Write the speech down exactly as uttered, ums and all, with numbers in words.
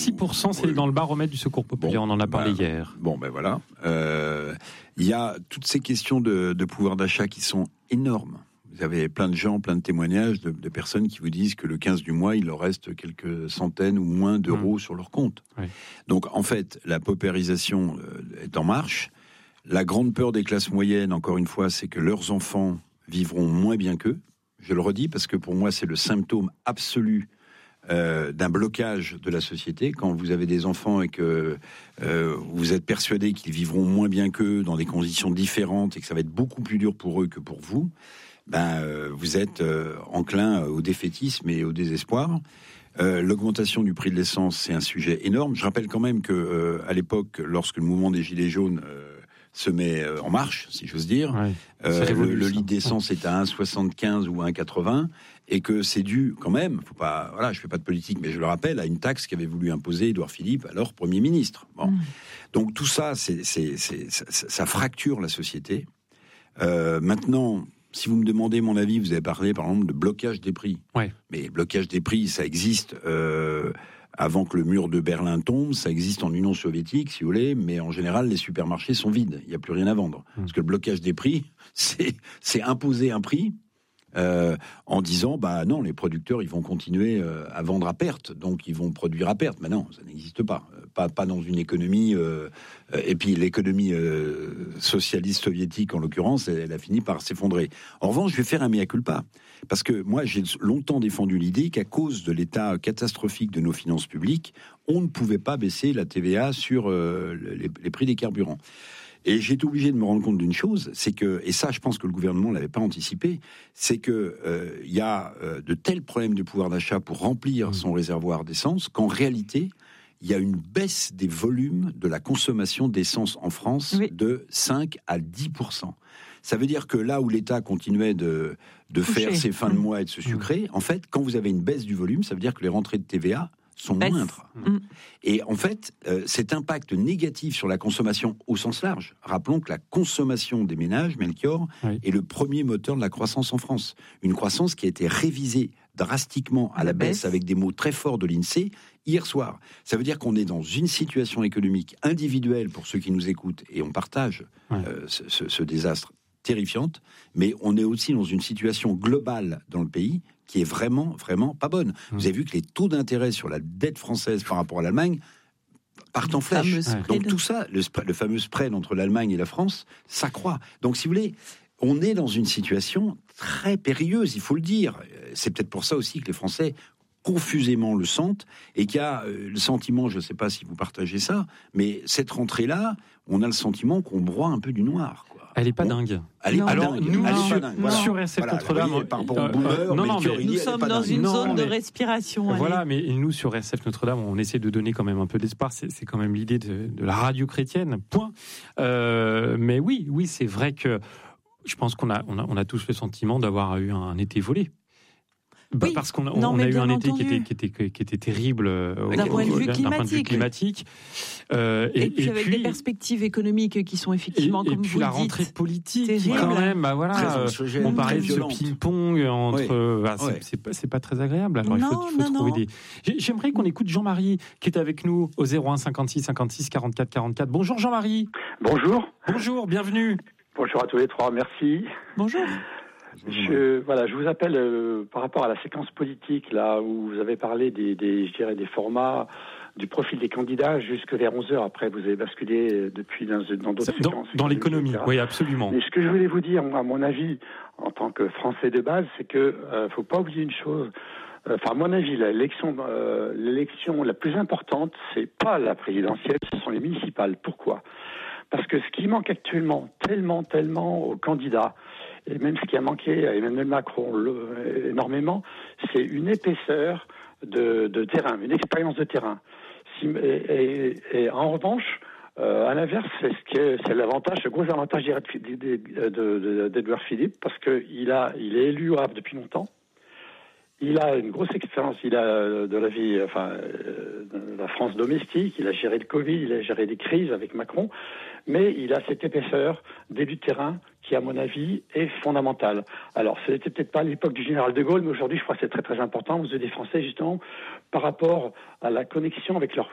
six pour cent, c'est oui. dans le baromètre du Secours populaire, bon, on en a parlé bah, hier. Bon, ben voilà. Euh, il y a toutes ces questions de, de pouvoir d'achat qui sont énormes. Vous avez plein de gens, plein de témoignages de, de personnes qui vous disent que le quinze du mois, il leur reste quelques centaines ou moins d'euros mmh. sur leur compte. Oui. Donc, en fait, la paupérisation est en marche. La grande peur des classes moyennes, encore une fois, c'est que leurs enfants vivront moins bien qu'eux. Je le redis parce que pour moi, c'est le symptôme absolu euh, d'un blocage de la société. Quand vous avez des enfants et que euh, vous êtes persuadé qu'ils vivront moins bien qu'eux dans des conditions différentes et que ça va être beaucoup plus dur pour eux que pour vous, ben, euh, vous êtes euh, enclin au défaitisme et au désespoir. Euh, l'augmentation du prix de l'essence, c'est un sujet énorme. Je rappelle quand même que euh, à l'époque, lorsque le mouvement des Gilets jaunes euh, se met euh, en marche, si j'ose dire, ouais, euh, révolu, le, le litre d'essence ouais. est à un virgule soixante-quinze ou un virgule quatre-vingts, et que c'est dû quand même, faut pas, voilà, je fais pas de politique, mais je le rappelle, à une taxe qu'avait voulu imposer Édouard Philippe, alors Premier ministre. Bon, mmh. donc tout ça, c'est, c'est, c'est, ça, ça fracture la société. Euh, maintenant. Si vous me demandez mon avis, vous avez parlé par exemple de blocage des prix. Ouais. Mais blocage des prix, ça existe euh, avant que le mur de Berlin tombe, ça existe en Union soviétique, si vous voulez, mais en général, les supermarchés sont vides, il n'y a plus rien à vendre. Mmh. Parce que le blocage des prix, c'est, c'est imposer un prix euh, en disant, bah non, les producteurs, ils vont continuer euh, à vendre à perte, donc ils vont produire à perte. Mais non, ça n'existe pas. Pas, pas dans une économie... Euh, et puis l'économie euh, socialiste soviétique, en l'occurrence, elle, elle a fini par s'effondrer. En revanche, je vais faire un mea culpa. Parce que moi, j'ai longtemps défendu l'idée qu'à cause de l'état catastrophique de nos finances publiques, on ne pouvait pas baisser la T V A sur euh, les, les prix des carburants. Et j'ai été obligé de me rendre compte d'une chose, c'est que, et ça je pense que le gouvernement ne l'avait pas anticipé, c'est qu'il euh, y a euh, de tels problèmes de pouvoir d'achat pour remplir mmh. son réservoir d'essence, qu'en réalité, il y a une baisse des volumes de la consommation d'essence en France oui. de cinq à dix pour cent. Ça veut dire que là où l'État continuait de, de faire ses fins de mois et de se sucrer, mmh. en fait, quand vous avez une baisse du volume, ça veut dire que les rentrées de T V A sont baisse. moindres. Mmh. Et en fait, euh, cet impact négatif sur la consommation au sens large, rappelons que la consommation des ménages, Melchior, oui. est le premier moteur de la croissance en France. Une croissance qui a été révisée drastiquement à la, la baisse, baisse avec des mots très forts de l'INSEE hier soir. Ça veut dire qu'on est dans une situation économique individuelle pour ceux qui nous écoutent, et on partage ouais. euh, ce, ce, ce désastre terrifiante, mais on est aussi dans une situation globale dans le pays qui est vraiment, vraiment pas bonne. Mmh. Vous avez vu que les taux d'intérêt sur la dette française par rapport à l'Allemagne partent en flèche. Donc tout ça, le, le fameux spread entre l'Allemagne et la France, s'accroît. Donc si vous voulez, on est dans une situation très périlleuse, il faut le dire. C'est peut-être pour ça aussi que les Français confusément le sentent, et qu'il y a euh, le sentiment, je ne sais pas si vous partagez ça, mais cette rentrée-là, on a le sentiment qu'on broie un peu du noir, quoi. Elle n'est pas bon. dingue. Elle est pas Alors, dingue. Nous, Elle sur, est pas dingue. Voilà. sur R C F voilà, Notre-Dame, voyez, par rapport au boomer, euh, non, non, mais nous sommes dans une non, zone mais, de respiration. Voilà, allez. mais nous, sur R C F Notre-Dame, on essaie de donner quand même un peu d'espoir. C'est, c'est quand même l'idée de, de la radio chrétienne, point. Euh, mais oui, oui, c'est vrai que je pense qu'on a, on a, on a tous le sentiment d'avoir eu un été volé. Bah oui, parce qu'on a, non, on a eu un été qui était, qui, était, qui était terrible euh, d'un, point de vue d'un point de vue climatique. Euh, et, et puis et avec puis, des perspectives économiques qui sont effectivement, et, comme et puis vous la dites, rentrée politique, terrible. Quand même, bah voilà, euh, on parlait de ce ping-pong entre, oui. bah, c'est, ouais. c'est, pas, c'est pas très agréable. Alors non, il faut, il faut non, trouver non. des. J'aimerais qu'on écoute Jean-Marie qui est avec nous au zéro un cinquante-six cinquante-six quarante-quatre quarante-quatre. Bonjour Jean-Marie. Bonjour. Bonjour, bienvenue. Bonjour à tous les trois, merci. Bonjour. Je, voilà, je vous appelle euh, par rapport à la séquence politique là où vous avez parlé des, des, je dirais des formats, du profil des candidats jusque vers onze heures. Après, vous avez basculé depuis dans, dans d'autres dans, séquences. Dans l'économie, et cetera. Oui, absolument. Mais ce que je voulais vous dire, moi, à mon avis, en tant que Français de base, c'est que euh, faut pas oublier une chose. Enfin, à mon avis, l'élection, euh, l'élection la plus importante, c'est pas la présidentielle, ce sont les municipales. Pourquoi ? Parce que ce qui manque actuellement, tellement, tellement aux candidats, et même ce qui a manqué à Emmanuel Macron le, énormément, c'est une épaisseur de, de terrain, une expérience de terrain. Si, et, et, et en revanche, euh, à l'inverse, c'est, ce que, c'est l'avantage, le gros avantage d'Édouard Philippe, parce qu'il a, il est élu au Havre depuis longtemps. Il a une grosse expérience, il a de la vie, enfin, de la France domestique, il a géré le Covid, il a géré des crises avec Macron, mais il a cette épaisseur d'élu de terrain qui, à mon avis, est fondamentale. Alors, ce n'était peut-être pas à l'époque du général de Gaulle, mais aujourd'hui, je crois que c'est très très important aux yeux des Français, justement, par rapport à la connexion avec leur